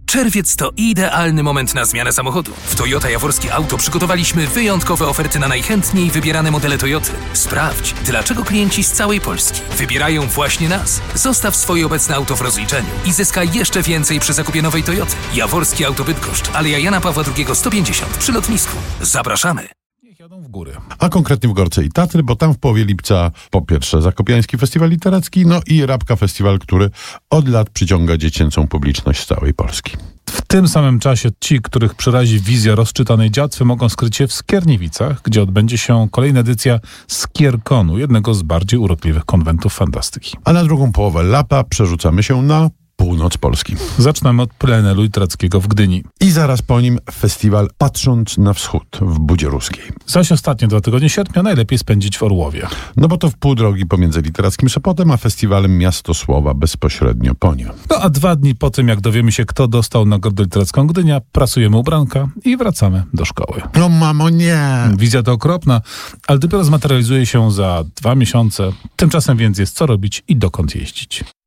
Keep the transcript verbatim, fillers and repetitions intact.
Czerwiec to idealny moment na zmianę samochodu. W Toyota Jaworskie Auto przygotowaliśmy wyjątkowe oferty na najchętniej wybierane modele Toyoty. Sprawdź, dlaczego klienci z całej Polski wybierają właśnie nas. Zostaw swoje obecne auto w rozliczeniu i zyskaj jeszcze więcej przy zakupie nowej Toyoty. Jaworskie Auto Bydgoszcz, Aleja Jana Pawła drugiego sto pięćdziesiąt przy lotnisku. Zapraszamy. Jadą w góry. A konkretnie w Gorce i Tatry, bo tam w połowie lipca po pierwsze Zakopiański Festiwal Literacki, no i Rabka Festiwal, który od lat przyciąga dziecięcą publiczność z całej Polski. W tym samym czasie ci, których przerazi wizja rozczytanej dziatwy, mogą skryć się w Skierniewicach, gdzie odbędzie się kolejna edycja Skierkonu, jednego z bardziej urokliwych konwentów fantastyki. A na drugą połowę lata przerzucamy się na północ Polski. Zaczynamy od pleneru literackiego w Gdyni. I zaraz po nim festiwal Patrząc na Wschód w Budzie Ruskiej. Zaś ostatnie dwa tygodnie sierpnia najlepiej spędzić w Orłowie. No bo to w pół drogi pomiędzy literackim Sopotem, a festiwalem Miasto Słowa bezpośrednio po nim. No a dwa dni po tym, jak dowiemy się, kto dostał Nagrodę Literacką Gdynia, prasujemy ubranka i wracamy do szkoły. No mamo, nie! Wizja to okropna, ale dopiero zmaterializuje się za dwa miesiące. Tymczasem więc jest co robić i dokąd jeździć.